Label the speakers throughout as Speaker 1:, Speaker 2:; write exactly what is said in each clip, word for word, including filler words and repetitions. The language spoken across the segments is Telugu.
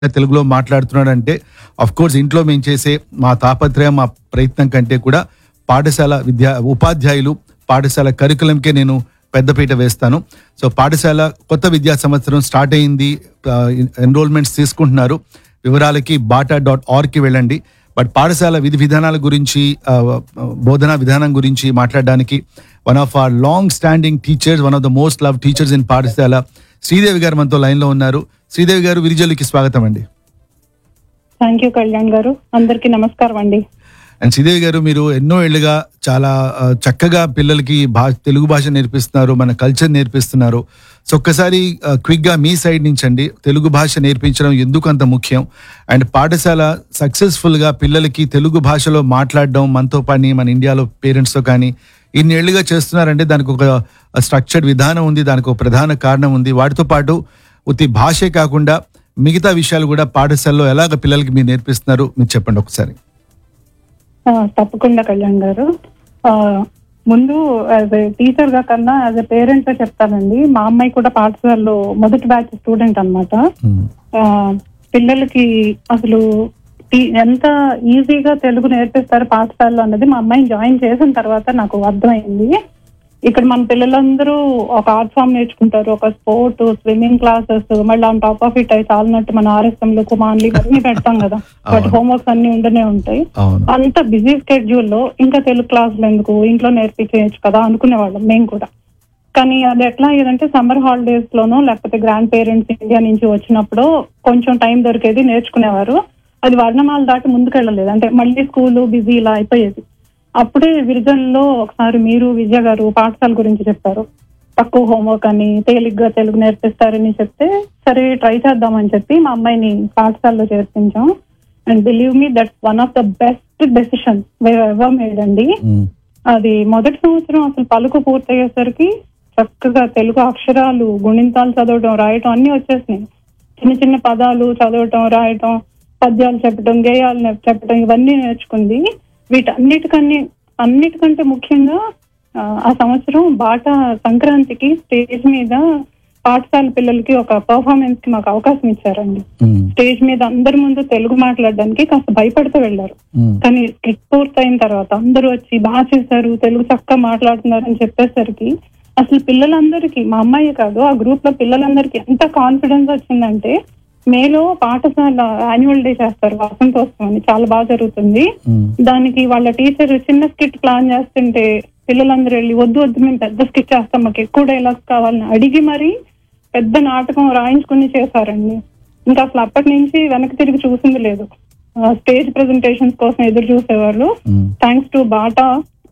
Speaker 1: తెలుగులో మాట్లాడుతున్నాడంటే అఫ్ కోర్స్ ఇంట్లో మేము చేసే మా తాపత్రయం మా ప్రయత్నం కంటే కూడా పాఠశాల విద్యా ఉపాధ్యాయులు పాఠశాల కరికులంకే నేను పెద్దపీట వేస్తాను. సో పాఠశాల కొత్త విద్యా సంవత్సరం స్టార్ట్ అయింది, ఎన్రోల్మెంట్స్ తీసుకుంటున్నారు. వివరాలకి బాటా డాట్ ఆర్గ్కి వెళ్ళండి. బట్ పాఠశాల విధి విధానాల గురించి, బోధనా విధానం గురించి మాట్లాడడానికి one of are long standing teachers, one of the most love teachers in పాఠశాల, శ్రీదేవి గారు మనతో లైన్ లో ఉన్నారు. శ్రీదేవి గారు, విరిజల్లుకి స్వాగతం అండి.
Speaker 2: థ్యాంక్ యూ కళ్యాణ్ గారు, అందరికీ నమస్కారం అండి.
Speaker 1: అండ్ శ్రీదేవి గారు, మీరు ఎన్నో ఏళ్ళుగా చాలా చక్కగా పిల్లలకి భా తెలుగు భాష నేర్పిస్తున్నారు, మన కల్చర్ నేర్పిస్తున్నారు. సో ఒక్కసారి క్విక్ గా మీ సైడ్ నుంచి అండి, తెలుగు భాష నేర్పించడం ఎందుకు అంత ముఖ్యం, అండ్ పాఠశాల సక్సెస్ఫుల్ గా పిల్లలకి తెలుగు భాషలో మాట్లాడడం మనతో పని మన ఇండియాలో పేరెంట్స్ తో కానీ ఇన్ని ఏళ్ళుగా చేస్తున్నారంటే దానికి ఒక స్ట్రక్చర్డ్ విధానం ఉంది, దానికి ఒక ప్రధాన కారణం ఉంది. వాటితో పాటు ఉత్తి భాషే కాకుండా మిగతా విషయాలు కూడా పాఠశాలలో ఎలాగ పిల్లలకి మీరు నేర్పిస్తున్నారు, మీరు చెప్పండి ఒకసారి.
Speaker 2: తప్పకుండా కళ్యాణ్ గారు, ముందు యాజ్ ఏ టీచర్ గా కన్నా యాజ్ ఏ పేరెంట్ గా చెప్తానండి. మా అమ్మాయి కూడా పాఠశాలలో మొదటి బ్యాచ్ స్టూడెంట్ అన్నమాట. పిల్లలకి అసలు ఎంత ఈజీగా తెలుగు నేర్పిస్తారు పాఠశాలలో అన్నది మా అమ్మాయిని జాయిన్ చేసిన తర్వాత నాకు అర్థమైంది. ఇక్కడ మన పిల్లలందరూ ఒక ఆర్ట్ ఫామ్ నేర్చుకుంటారు, ఒక స్పోర్ట్, స్విమ్మింగ్ క్లాసెస్, మళ్ళీ ఆన్ టాప్ ఆఫ్ ఇట్ అయి చాలినట్టు మన ఆర్ఎస్ఎంలు, కుమాన్లు ఇవన్నీ పెడతాం కదా, వాటి హోంవర్క్స్ అన్ని ఉండనే ఉంటాయి. అంత బిజీ స్కెడ్యూల్ లో ఇంకా తెలుగు క్లాసులు ఎందుకు, ఇంట్లో నేర్పించేయచ్చు కదా అనుకునేవాళ్ళం మేము కూడా. కానీ అది ఎట్లా అయ్యేదంటే సమ్మర్ హాలిడేస్ లోనో లేకపోతే గ్రాండ్ పేరెంట్స్ ఇండియా నుంచి వచ్చినప్పుడు కొంచెం టైం దొరికేది, నేర్చుకునేవారు. అది వర్ణమాల దాటి ముందుకెళ్ళలేదు, అంటే మళ్ళీ స్కూల్ బిజీ ఇలా అయిపోయేది. అప్పుడే విరిజన్లో ఒకసారి మీరు విజయ గారు పాఠశాల గురించి చెప్పారు, తక్కువ హోంవర్క్ అని, తేలిగ్గా తెలుగు నేర్పిస్తారని చెప్తే సరే ట్రై చేద్దామని చెప్పి మా అమ్మాయిని పాఠశాలలో చేర్పించాం. And believe me that's one of the best decision ever made అండి. అది మొదటి సంవత్సరం అసలు పలుకు పూర్తయ్యేసరికి చక్కగా తెలుగు అక్షరాలు, గుణింతాలు చదవటం, రాయటం అన్ని వచ్చేసినాయి. చిన్న చిన్న పదాలు చదవటం, రాయటం, పద్యాలు చెప్పటం, గేయాలు చెప్పటం ఇవన్నీ నేర్చుకుంది. వీటన్నిటికన్నీ అన్నిటికంటే ముఖ్యంగా ఆ సంవత్సరం బాటా సంక్రాంతికి స్టేజ్ మీద పాఠశాల పిల్లలకి ఒక పర్ఫార్మెన్స్ కి మాకు అవకాశం ఇచ్చారండి. స్టేజ్ మీద అందరి ముందు తెలుగు మాట్లాడడానికి కాస్త భయపడుతూ వెళ్లారు. కానీ స్కిట్ పూర్తయిన తర్వాత అందరూ వచ్చి బాగా చేశారు, తెలుగు చక్కగా మాట్లాడుతున్నారు అని చెప్పేసరికి అసలు పిల్లలందరికీ, మా అమ్మాయి కాదు ఆ గ్రూప్ లో పిల్లలందరికీ ఎంత కాన్ఫిడెన్స్ వచ్చిందంటే, మేలో పాఠశాల యాన్యువల్ డే చేస్తారు, వసంతోత్సవం అని, చాలా బాగా జరుగుతుంది. దానికి వాళ్ళ టీచర్ చిన్న స్కిట్ ప్లాన్ చేస్తుంటే పిల్లలందరూ వెళ్ళి వద్దు వద్దు మేము పెద్ద స్కిట్ చేస్తాం, మాకు ఎక్కువ డైలాగ్స్ కావాలని అడిగి మరి పెద్ద నాటకం రాయించుకుని చేశారండి. ఇంకా అసలు అప్పటి నుంచి వెనక్కి తిరిగి చూసింది లేదు. స్టేజ్ ప్రెజెంటేషన్స్ కోసం ఎదురు చూసేవాళ్ళు. థ్యాంక్స్ టు బాటా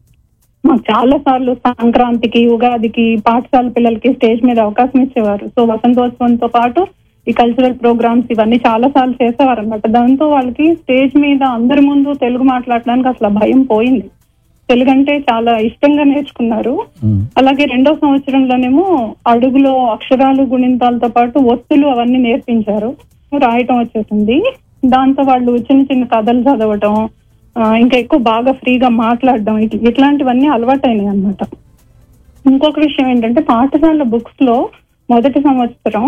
Speaker 2: మాకు చాలా సార్లు సంక్రాంతికి, ఉగాదికి పాఠశాల పిల్లలకి స్టేజ్ మీద అవకాశం ఇచ్చేవారు. సో వసంతోత్సవంతో పాటు ఈ కల్చరల్ ప్రోగ్రామ్స్ ఇవన్నీ చాలా సార్లు చేసేవారు అనమాట. దాంతో వాళ్ళకి స్టేజ్ మీద అందరి ముందు తెలుగు మాట్లాడడానికి అసలు భయం పోయింది. తెలుగు అంటే చాలా ఇష్టంగా నేర్చుకున్నారు. అలాగే రెండో సంవత్సరంలోనేమో అడుగులో అక్షరాలు, గుణింతాలతో పాటు ఒత్తులు అవన్నీ నేర్పించారు. రాయటం వచ్చేసింది. దాంతో వాళ్ళు చిన్న చిన్న కథలు చదవటం, ఇంకా ఎక్కువ బాగా ఫ్రీగా మాట్లాడడం, ఇట్లాంటివన్నీ అలవాటైనాయి అనమాట. ఇంకొక విషయం ఏంటంటే పాఠశాల బుక్స్ లో మొదటి సంవత్సరం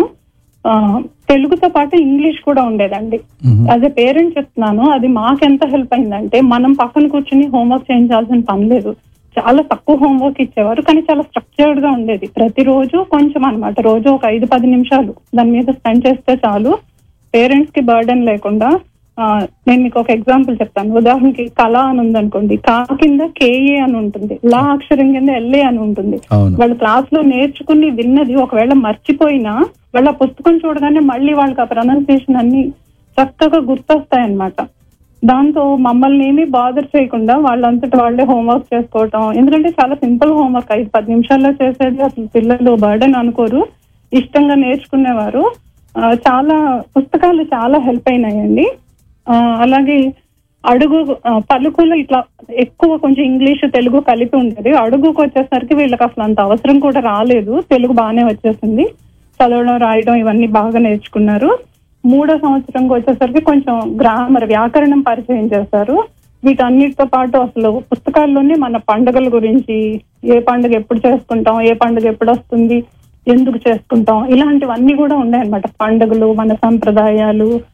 Speaker 2: తెలుగుతో పాటు ఇంగ్లీష్ కూడా ఉండేదండి. యాజ్ ఎ పేరెంట్ చెప్తున్నాను, అది మాకెంత హెల్ప్ అయిందంటే మనం పక్కన కూర్చుని హోంవర్క్ చేయించాల్సిన పని లేదు. చాలా తక్కువ హోంవర్క్ ఇచ్చేవారు, కానీ చాలా స్ట్రక్చర్డ్ గా ఉండేది. ప్రతిరోజు కొంచెం అనమాట, రోజు ఒక ఐదు పది నిమిషాలు దాని మీద స్పెండ్ చేస్తే చాలు, పేరెంట్స్ కి బర్డెన్ లేకుండా. నేను మీకు ఒక ఎగ్జాంపుల్ చెప్తాను. ఉదాహరణకి కళ అని ఉందనుకోండి, కా కింద కేఏ అని ఉంటుంది, లా అక్షరం కింద ఎల్ఏ అని ఉంటుంది. వాళ్ళు క్లాస్ లో నేర్చుకుని విన్నది ఒకవేళ మర్చిపోయినా వాళ్ళ పుస్తకం చూడగానే మళ్ళీ వాళ్ళకి ఆ ప్రొనౌన్సియేషన్ అన్ని చక్కగా గుర్తొస్తాయన్నమాట. దాంతో మమ్మల్ని ఏమీ బాదర్ చేయకుండా వాళ్ళంతటి వాళ్ళే హోంవర్క్ చేసుకోవటం. ఎందుకంటే చాలా సింపుల్ హోంవర్క్, ఐదు పది నిమిషాల్లో చేసేది. అసలు పిల్లలు బర్డెన్ అనుకోరు, ఇష్టంగా నేర్చుకునేవారు. చాలా పుస్తకాలు చాలా హెల్ప్ అయినాయండి. అలాగే అడుగు పలుకులు ఇట్లా ఎక్కువ కొంచెం ఇంగ్లీష్ తెలుగు కలిపి ఉండేది. అడుగుకు వచ్చేసరికి వీళ్ళకి అసలు అంత అవసరం కూడా రాలేదు, తెలుగు బాగానే వచ్చేసింది. చదవడం, రాయడం ఇవన్నీ బాగా నేర్చుకున్నారు. మూడో సంవత్సరంకి వచ్చేసరికి కొంచెం గ్రామర్, వ్యాకరణం పరిచయం చేశారు. వీటన్నిటితో పాటు అసలు పుస్తకాల్లోనే మన పండుగల గురించి, ఏ పండుగ ఎప్పుడు చేసుకుంటాం, ఏ పండుగ ఎప్పుడు వస్తుంది, ఎందుకు చేసుకుంటాం, ఇలాంటివన్నీ కూడా ఉన్నాయన్నమాట. పండుగలు, మన సంప్రదాయాలు,